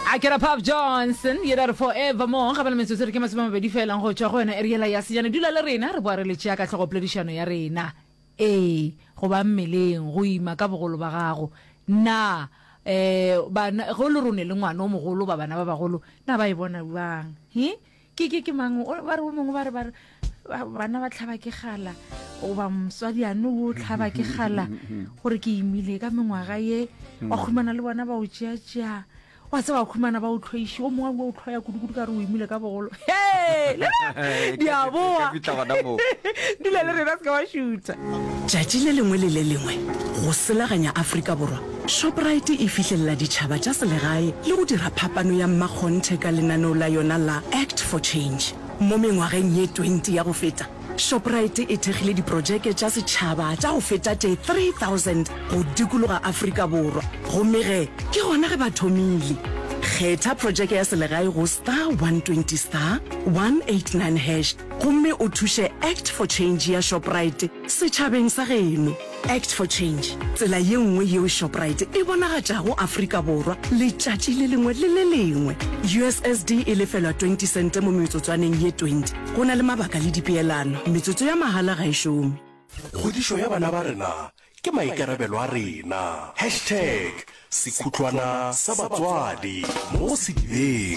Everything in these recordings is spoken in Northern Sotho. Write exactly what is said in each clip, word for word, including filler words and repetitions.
Akira Pop Johnson yera forever mo ga bana metsotso re ke masema mabedi fela go tswa go yona area ya senyane dula le rena re boare le tšea ka tlhogo poledišano ya rena eh go ba mmeleng go ima ka bogolo ba gago na eh bana go le rone le ngwana o mogolo ba bana ba bagolo na ba e bona bang he ke ke ke mang ba re mongwe ba re ba bana ba tlhaba ke gala o ba mswadi anu o tlhaba ke gala gore ke imile ka mengwaga ye wa khumana le bona ba o tšea tšea wa se ba khumana ba o tlhoishi o mongwe o tlhoya kudukudu ka re o imile ka bogolo hey dia boa dile le rena ska wa shoota tšatši le lengwe le le lengwe go selaganya Afrika Borwa Shoprite e fihlelela ditšhaba tša selegae le go dira phapano ya mmakgonthe ka lenaneo la yona la Act for Change mo mengwageng ye twenty ya go feta Shoprite e thegile diprojeke tša setšhaba tša go feta tše three thousand go dikologa Afrika Borwa gomme ge ke gona ge ba thomile kgetha projeke ya selegae go star one twenty star one eighty-nine hash gomme o thuše Act for Change ya Shoprite setšhabeng sa geno. Act for Change tsela ye nngwe yeo Shoprite e bonagatšago Afrika Borwa letšatši le lengwe le le lengwe. U S S D e lefelwa twenty cent mo metsotswaneng ye twenty go na le mabaka le dipeelano metsotso ya mahala ga e šome. Kgodišo ya bana ba rena ke maikarabelo a rena hashtag sekhutlwana sa batswadi mo sedibeng.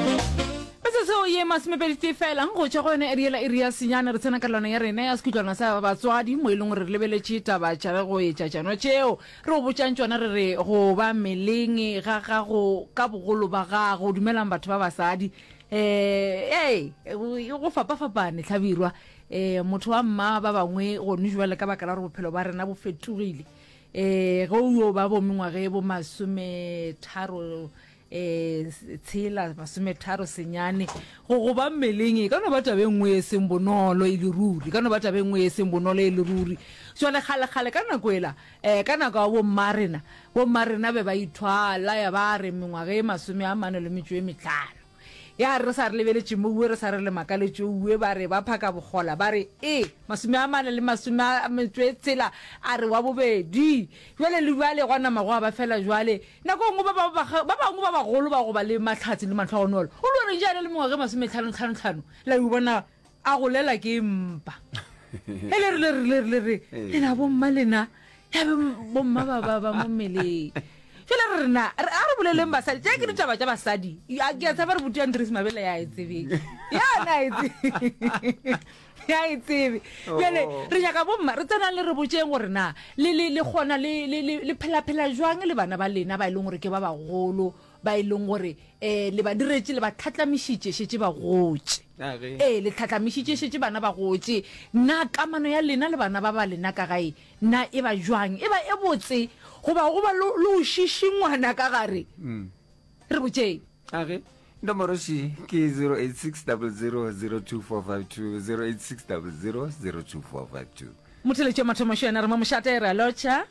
So ye masmepedi fela go tswa go yona area la area senyane re tsena ka lona ya rena ya sekhutlwana sa batswadi mo ileng re lebeletse taba tša go etša tšano tšeo re go botsang tsona re re go ba meleng ga ga go ka bogolo ba ga go dumelang batho ba basadi eh eh go fapa fapane tlhabirwa eh motho wa mma ba bangwe go nujwa le ka baka la re bophelo ba rena bo fetogile eh go yo ba bo mengwage bo masume tharo eh tshela masume tharo senyane go go ba mmeleng ka no ba tabe ngwe se mbonolo e le ruri ka no ba tabe ngwe se mbonolo e le ruri so le khale khale ka nakwela eh ka nako bo marena bo marena be ba ithwala ya ba re mengwage masume a mane le metšwe metlano ya re sa re lebeletse mo re sa re le makaletšo uwe ba re ba phaka bogola ba re e masume a mane le masume a metšwe tsela a re wa bobedi jwale le bale gona mago ba fela jwale nako ngwe ba ba ba bangwe ba bagolo ba go ba le matlhatsi le matlhogonolo o lo re jana le mongwe masume tlhano tlhano tlhano la u bona a go lela ke mpa ele re le le le re ena bo mmalena ya bo mma ba ba ba mo mele fela rena a re boleleng basadi tša ke ditaba tša basadi ke a tsaba re buti Andries Mabele ya e tsebe ya na e tsebe ya e tsebe bjale re nyaka bomma re tsena le re botseng gore na le le le gona le le phela phela jwang le bana ba lena ba ileng gore ke ba bagolo ba ileng gore eh le ba diretse le ba tlhatlamišitše šetse ba gotse eh le tlhatlamišitše šetse bana ba gotse na kamano ya lena le bana ba ba lena ka gae na e ba jwang e ba e botse go ba go ba lo shishingwana ka gare re botse age nomoro shi ke zero eight six zero zero zero two four five two zero eight six zero zero zero two four five two motheletse mathomo shena re mo moshate ra locha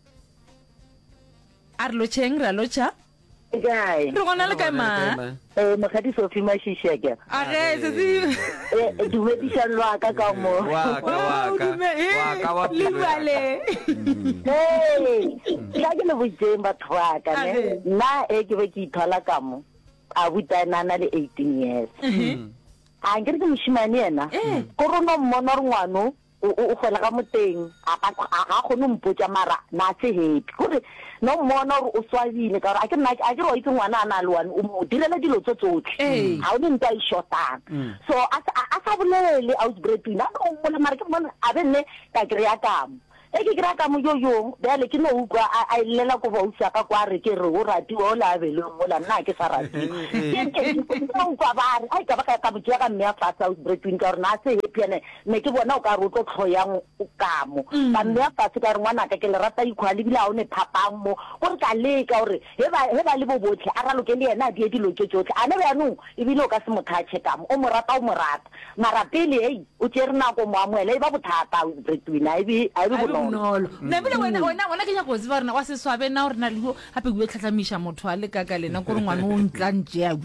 ar locheng ra locha Guy. Re gona le kae ma? Eh Mokgadi Sophie Mashisheke. Are se se eh duwedisha lwa ka ka mo. Wa ka wa ka. Wa ka wa libale. Hey, ka ke le bojeng batho ba ka ne. Na e ke be ke ithola ka mo. A butana na le eighteen years. Mhm. A ngere ke moshimane ena. Ko rona mmona re ngwano o o fela ka moteng a ga go no mpotsa mara na se happy gore no mmona o swabile ka a ke nna a ke ro itse ngwana ana le wane o mo direla dilo tso tsotlhe ha o ne ntwa I shotang so a a sa bolele outbreak na o mo le mara ke mona a benne ka kreya kamo e ke kra ka mo yo yo ba le ke no ukwa a ilela go ba usa ka kwa re ke re o rati o la be le mo la nna ke sa rati ke ke no kwa ba re ai ka ba ka mo tšea ka mme a fatsa outbreak ka re na se happy ne me ke bona o ka re o tlo tlhoyang o kamo ba mme a fatsa ka re ngwana ka ke le rata ikhwali bila o ne phapang mo gore ka leka gore he ba he ba le bo botlhe a ralo ke le ena di di lo tšotšotlhe a ne ba no e bile o ka se mothache kamo o mo rata o mo rata mara pele hey o tšerna go mo amoela e ba bothata outbreak na e be a be bona nolo na bile wena wena wena ke nya go tsba rena wa se swabe na re na le hape go tlhatlamisha motho a le ka ka lena gore ngwana o ntlantse ya bwa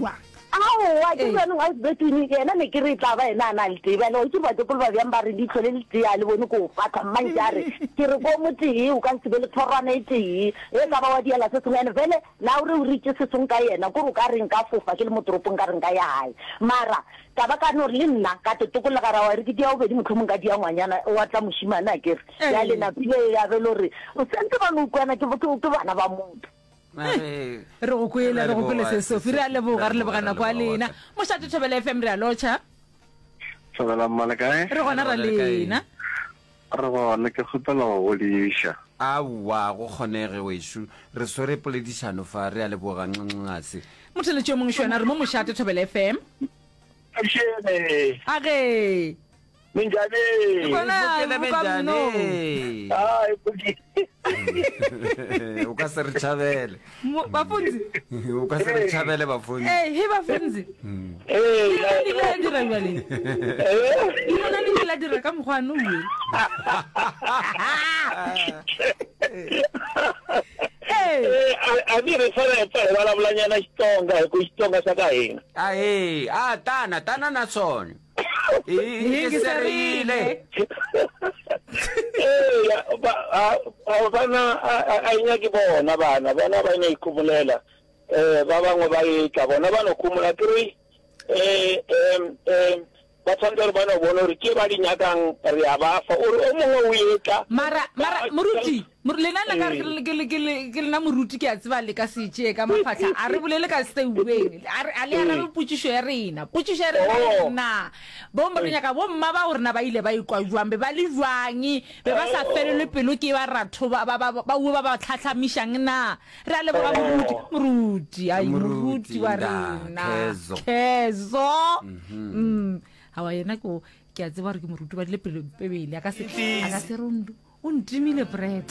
aowa ke jwanong a betwini ke ena ne ke re tla ba ena a na le tebele ke batekolo ba bjang ba re leitlho le le tee a le bone ko fatla mmang ke a re ke re ko mo tee o ka nsebe le thorwana e tee e ka ba wa diela se sengwe ene fele la o re o reitse sesong ka ena kore o ka reng ka fofa ke le mo toropong ka reng ka ya gae mara ka ba ka no re le nna ka tetokolela ka ra wa re ke dia o bedi motlhomong ka dia ngwanyana o watla moshimane a kere ya le napile ya bele gore o sentse ba no utlwana ke bana ba motho re go kwele re go kwele se sofi re a leboga re lebogana kwa lena mošate thobela F M re a lotšha Thobela mmale kae re gona ra lena re gona ke kgopela go godiša aowa go kgonege wešo re swere poledišano fa re a leboga nqanqase motheletši o mongwe šona re mo mošate thobela F M Ashene age minjani ai puki o ka se re tšhabele bafunzi o ka se re tšhabele bafunzi eh he bafunzi eh la dira jwale eh lona le la dira ka mogwana o eh a mi referenza e la blanyana Xitsonga hi ku Xitsonga sa ka hina a eh a tana tana na sona e ke serile eh ba a bana a inyaki bona bana bana ba ine ikumulela eh ba bangwe ba itla bona ba no kumula kri eh em ba tsandere ba no bona re ke ba di nyakang re a ba fa o re o mongwe o yetla mara mara moruti lena la ka ke le ke le na moruti ke a tseba le ka setse ka mafatla a re bolele ka seuweng a re a le a re putsisho ya rena putsisho ya rena bo mmonya ka bo mma ba rena ba ile ba ikwa jwang be ba le jwang be ba sa felele pelo ke ba ratho ba ba ba ba ba tlhatlhamishang na re a le ba moruti moruti ai moruti wa rena kezo mm hawa yena ko ke a tseba re ke moruti ba le pelo pebele aka se aka se rundu o ntimile bread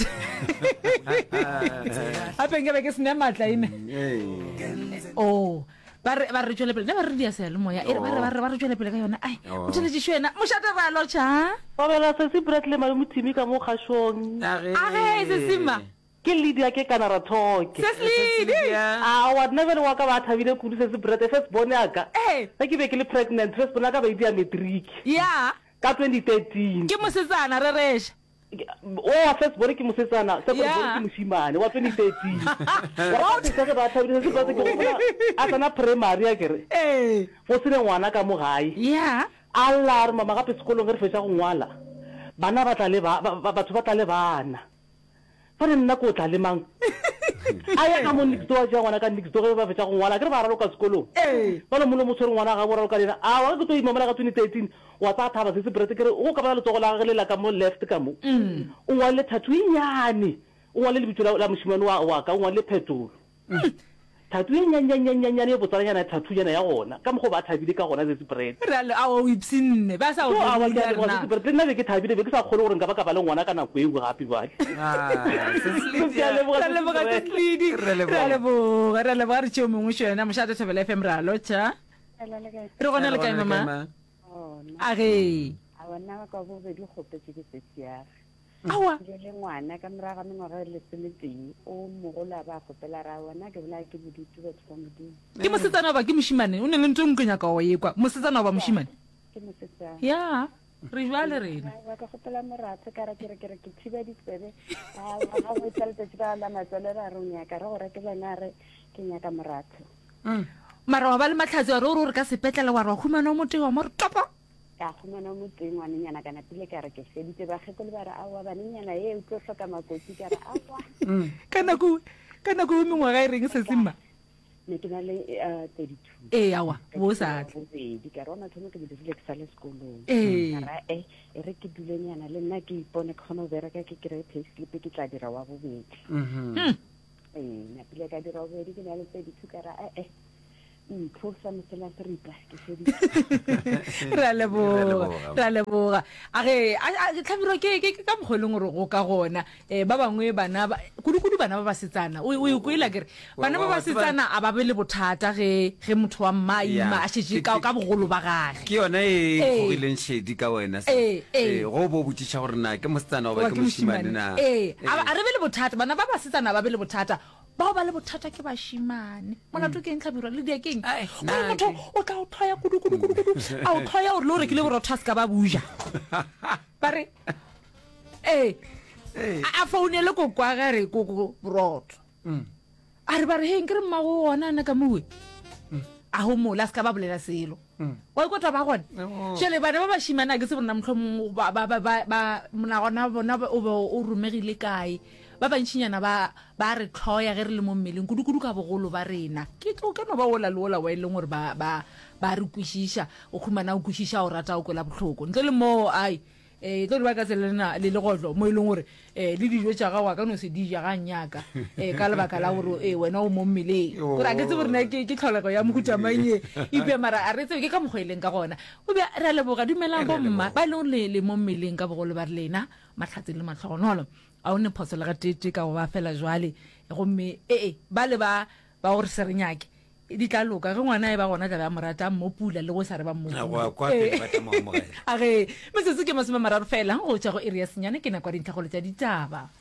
hape nke be ke sene matla ine oh ba re ba re tšwele pele ba re dia se le moya e re ba re ba re ba re tšwele pele ka yona ai o tšwele tšisho yena mošate ba lotšha ba bela se se bread le malomotimi ka mo kgashong age se sima ke Lydia ke kana ra thoke Seslidi a wa never wa ka ba thabile kudu se se bread first born aka eh ba ke be ke le pregnant first born aka ba idia matric ya ka twenty thirteen ke mosetsana re resha o wa first born ke mosetsana second born ke moshimane wa twenty thirteen wa ke se ba thabile se se bread ke go bona a kana primary ya kere eh go sene ngwana ka mo gae ya alla re mama ga pe sekolong re fetsa go ngwala bana ba tla le ba batho ba tla le bana fa re nna ko tla le mang aya ka mo nixto wa ja ngwana ka nixto ga ba fetsa go ngwala ke re ba ralo ka sekolong eh ba lo mo lo mo tshwere ngwana ga bo ralo ka lena a wa ke to imamela ka twenty thirteen wa tsa thaba se se brete ke re o ka ba le tsogo la ga le la ka mo left ka mo o wa le tattoo inyane o wa le lebitso la moshimane wa wa ka o wa le phetolo tattoo inyanyanyanyanyane bo tsara yana tattoo yana ya gona ka mo go ba thabile ka gona se se brete re a o ipsinne ba sa o a wa ke se brete nna be ke thabile be ke sa kgole gore nka ba ka ba le ngwana ka nako e go gape ba re leboga Seslidi re leboga re leboga re tšeo mongwe šona mošate thobela F M re a lotšha re gona le kae mama age a bona ka bo be di khopetse ke setsiaga awa le ngwana ka moraga mengwaga le semeteng o mogola ba khopela ra bona ke bona ke bodutu batho ba modimo ke mosetsana ba ke moshimane o ne le ntse nkenya ka o yekwa mosetsana ba moshimane ke mosetsana ya re jwale rena wa ka khopela moratse ka ra ke re ke re ke thiba ditsebe a ga go tsaletse tsa la matswele ra re nya ka re gore ke bona re ke nya ka moratse mara wa ba le matlhatsi wa re o re ka sepetlele wa re wa khumana o moteng wa mo re topo ka khumana mo teng wa nenyana kana pile ka re ke seditse ba gekole ba re a wa ba nenyana e o tlo hloka makoti ka re a wa kana go kana go mengwa ga e reng se simma ne ke na le thirty-two eh awa bo sa di ka rona thomo ke di le ke sa le sekolong eh ra e re ke dulenyana le nna ke ipone ke khona vera ka ke kry payslip ke tla dira wa bobedi mhm eh na pile ka dira wa bobedi ke na le thirty-two ka ra eh ntlosa mosela seripa ke seditse ra leboga ra leboga age a tlhabiro ke ke ka mogolong gore go ka gona eh ba bangwe bana kudu-kudu bana ba ba setsana o o ikoela kere bana ba ba setsana a ba be le bothata ge ge motho wa mmaima a shetse ka ka bogolo ba gage ke yona e khogileng shedi ka wena eh go bo botsisha gore na ke mosetsana o ba ke moshimane na eh a re be le bothata bana ba ba setsana ba be le bothata bao ba le bothata ke bashimane molato ke ntlhabirwa le diakeng Ai, gore nna motho o tla o thoya kudu kudu kudu kudu a o thoya gore le o rekile borotho a se ka ba buja ba re ee a founele koko a gare koko borotho a re ba re heng ke re mmago ona ana ka mowe a go mola a se ka ba bolela selo wa ikota ba gone jale bana ba bashimane a ke se borena motlhomong monagona bona o be o romegile kae ba bantšinyana ba ba re tlhoya ge re le mo mmeleng kudu-kudu ka bogolo ba rena ke tlo ke no ba ola le ola wa e leng gore ba ba ba re kwešiša o khumana o kwešiša o rata o kwela botlhoko ntle le mo ai eh tlo ba ka tselena le le godlo mo e leng gore eh le dijo tša ga wa ka no se dija ga nyaka eh ka lebaka la gore eh wena o mo mmeleng gore a ke tse borena ke ke tlholego ya mohutamanye ipe mara a re tse ke ka mogweleng ka gona o be re leboga dumelang bo mma ba le le le mo mmeleng ka bogolo ba re lena matlhatsi le matlhogonolo a o ne phoso le ga tete ka go ba fela jwale gomme ee ba le ba ba gore se re nyake di tla loka ge ngwana e ba gona tla ba morata mo pula le go sa re ba mo a ge metsotso ke masome mararo fela go tša go area senyane ke nakwa dintlhagolo tša ditaba